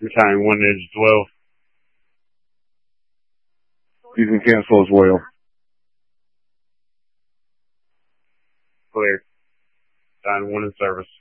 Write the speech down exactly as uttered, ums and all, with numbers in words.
Battalion one is twelve. You can cancel as well. Clear. Battalion one in service.